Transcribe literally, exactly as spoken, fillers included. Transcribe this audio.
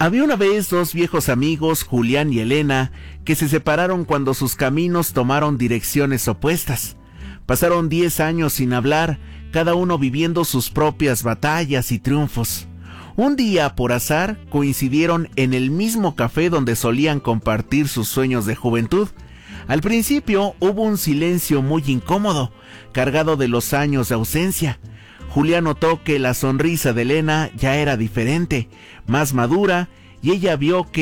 Había una vez dos viejos amigos, Julián y Elena, que se separaron cuando sus caminos tomaron direcciones opuestas. Pasaron diez años sin hablar, cada uno viviendo sus propias batallas y triunfos. Un día, por azar, coincidieron en el mismo café donde solían compartir sus sueños de juventud. Al principio hubo un silencio muy incómodo, cargado de los años de ausencia. Julián notó que la sonrisa de Elena ya era diferente, más madura, y ella vio que